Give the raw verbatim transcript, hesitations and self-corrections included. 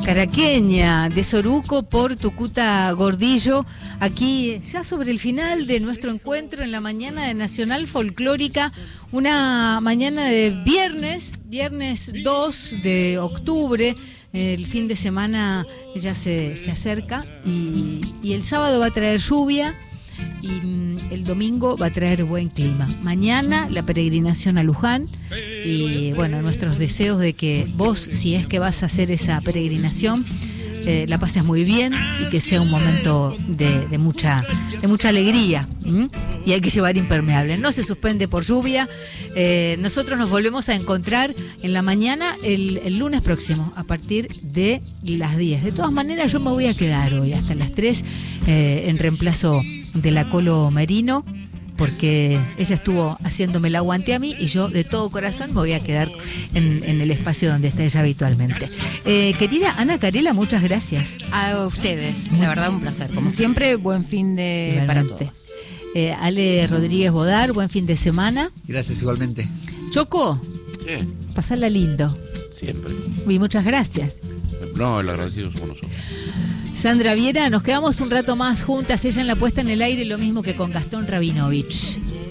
Caraqueña, de Soruco por Tucuta Gordillo, aquí ya sobre el final de nuestro encuentro en la mañana de Nacional Folclórica, una mañana de viernes, viernes dos de octubre, el fin de semana ya se, se acerca y, y el sábado va a traer lluvia y el domingo va a traer buen clima. Mañana la peregrinación a Luján y bueno, nuestros deseos de que vos, si es que vas a hacer esa peregrinación, eh, la pases muy bien y que sea un momento de, de mucha de mucha alegría. ¿Mm? Y hay que llevar impermeable. No se suspende por lluvia. Eh, nosotros nos volvemos a encontrar en la mañana el, el lunes próximo a partir de las diez. De todas maneras, yo me voy a quedar hoy hasta las tres eh, en reemplazo de la Colo Merino, porque ella estuvo haciéndome el aguante a mí y yo de todo corazón me voy a quedar en, en el espacio donde está ella habitualmente. Eh, querida Ana Carela, muchas gracias. A ustedes, la verdad un placer. Como siempre, buen fin de Igualmente. para todos. Eh, Ale Rodríguez Bodar, buen fin de semana. Gracias igualmente. Choco, ¿Qué? pasarla lindo. Siempre. Y muchas gracias. No, el agradecido somos nosotros. Sandra Viera, nos quedamos un rato más juntas, ella en la puesta en el aire, lo mismo que con Gastón Rabinovich.